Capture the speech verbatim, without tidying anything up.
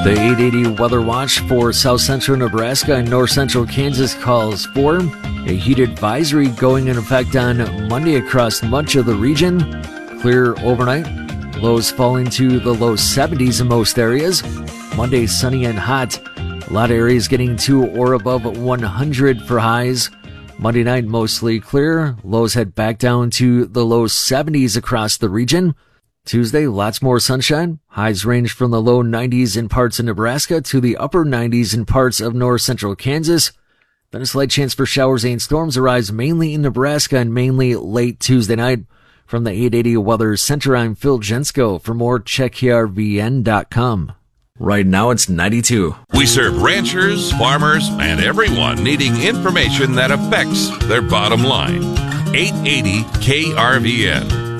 The eight eighty Weather Watch for south central Nebraska and north central Kansas calls for a heat advisory going in effect on Monday across much of the region. Clear overnight. Lows falling to the low seventies in most areas. Monday sunny and hot. A lot of areas getting to or above one hundred for highs. Monday night mostly clear. Lows head back down to the low seventies across the region. Tuesday, lots more sunshine. Highs range from the low nineties in parts of Nebraska to the upper nineties in parts of north central Kansas. Then a slight chance for showers and storms arise mainly in Nebraska and mainly late Tuesday night. From the eight eighty Weather Center, I'm Phil Jensko. For more, check K R V N dot com. Right now it's ninety-two. We serve ranchers, farmers, and everyone needing information that affects their bottom line. eight eighty K R V N.